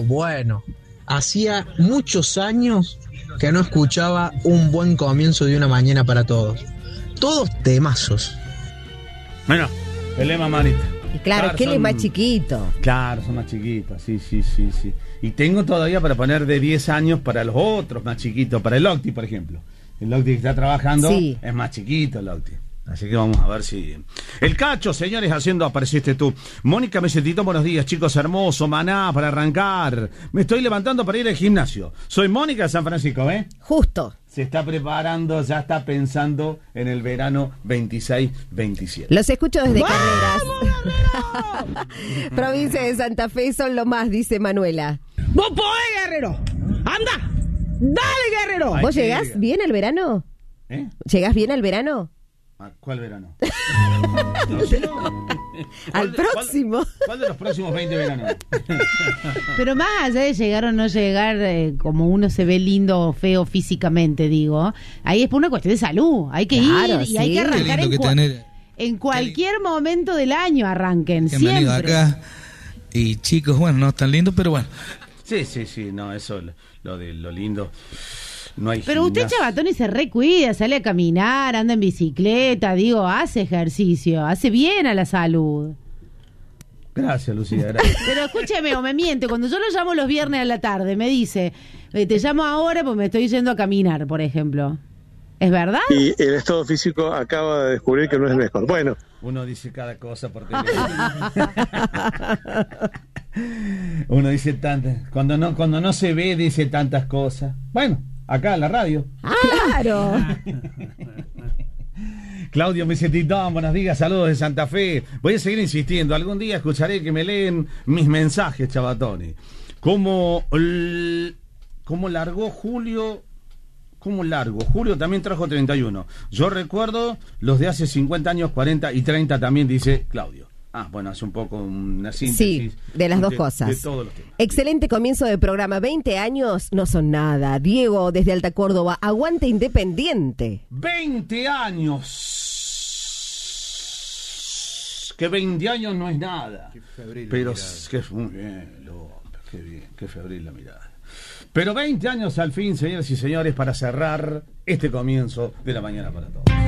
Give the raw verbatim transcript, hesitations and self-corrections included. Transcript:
bueno. Hacía muchos años que no escuchaba un buen comienzo de una mañana para todos. Todos temazos. Bueno, el Emma Marita. Y claro, claro, que él es más chiquito. Claro, son más chiquitos, sí, sí, sí, sí. Y tengo todavía para poner de diez años para los otros más chiquitos, para el Octi, por ejemplo. El Octi que está trabajando sí. Es más chiquito el Octi. Así que vamos a ver si... El Cacho, señores, haciendo apareciste tú. Mónica Mesetito, buenos días, chicos, hermoso, maná, para arrancar. Me estoy levantando para ir al gimnasio. Soy Mónica de San Francisco, ¿eh? Justo. Se está preparando, ya está pensando en el verano veintiséis veintisiete. Los escucho desde Carreras. Provincia de Santa Fe son lo más, dice Manuela. ¡Vos podés, Guerrero! ¡Anda! ¡Dale, Guerrero! Ay, ¿vos llegás diga. bien al verano? ¿Eh? ¿Llegás bien al verano? ¿A ¿Cuál verano? Al próximo. ¿Cuál de, ¿Cuál de los próximos veinte veranos? Pero más allá de llegar o no llegar, eh, como uno se ve lindo o feo físicamente, digo, ahí es por una cuestión de salud. Hay que claro, ir y sí. hay que arrancar en, cua- en cualquier momento del año arranquen. Que siempre. Han venido acá y chicos, bueno, no es tan lindo, pero bueno. Sí, sí, sí, no, eso, lo de lo lindo. No hay Pero gimnasia. usted, Chabatoni, se recuida, sale a caminar, anda en bicicleta, digo, hace ejercicio, hace bien a la salud. Gracias, Lucía, gracias. Pero escúcheme o me miente, cuando yo lo llamo los viernes a la tarde, me dice, te llamo ahora porque me estoy yendo a caminar, por ejemplo. ¿Es verdad? Y el estado físico acaba de descubrir que no es mejor. Bueno. Uno dice cada cosa porque... Uno dice tantas... Cuando no, cuando no se ve, dice tantas cosas. Bueno, acá en la radio. ¡Ah, claro! Claudio Mesetitón, buenos días, saludos de Santa Fe. Voy a seguir insistiendo, algún día escucharé que me leen mis mensajes, Chabatoni. ¿Cómo, cómo largó Julio? ¿Cómo largo? Julio también trajo treinta y uno. Yo recuerdo los de hace cincuenta años, cuarenta y treinta también, dice Claudio. Ah, bueno, hace un poco una síntesis. Sí, de las dos de, cosas. De todos los temas. Excelente comienzo de programa. veinte años no son nada. Diego, desde Alta Córdoba, aguante Independiente. veinte años. Que veinte años no es nada. Qué febril Pero la mirada. que es muy bien, lo, qué bien, qué febril la mirada. Pero veinte años al fin, señoras y señores, para cerrar este comienzo de la mañana para todos.